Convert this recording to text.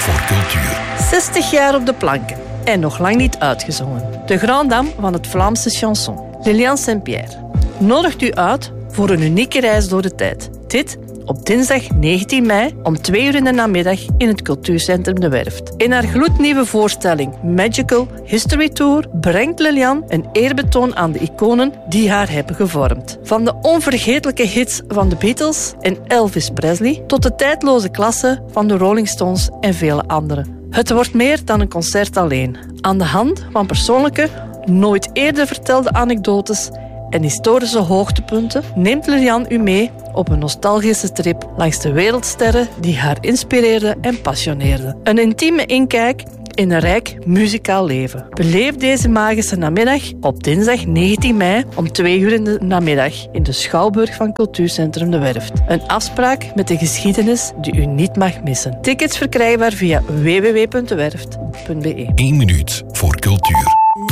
voor cultuur. 60 jaar op de planken en nog lang niet uitgezongen. De Grand Dame van het Vlaamse chanson, Liliane Saint-Pierre, nodigt u uit voor een unieke reis door de tijd. Dit op dinsdag 19 mei om 2 uur in de namiddag in het cultuurcentrum De Werft. In haar gloednieuwe voorstelling Magical History Tour brengt Liliane een eerbetoon aan de iconen die haar hebben gevormd. Van de onvergetelijke hits van de Beatles en Elvis Presley tot de tijdloze klasse van de Rolling Stones en vele anderen. Het wordt meer dan een concert alleen. Aan de hand van persoonlijke, nooit eerder vertelde anekdotes en historische hoogtepunten neemt Liliane u mee op een nostalgische trip langs de wereldsterren die haar inspireerden en passioneerden. Een intieme inkijk in een rijk muzikaal leven. Beleef deze magische namiddag op dinsdag 19 mei om 2 uur in de namiddag in de Schouwburg van Cultuurcentrum De Werft. Een afspraak met de geschiedenis die u niet mag missen. Tickets verkrijgbaar via www.dewerft.be. 1 minuut voor cultuur.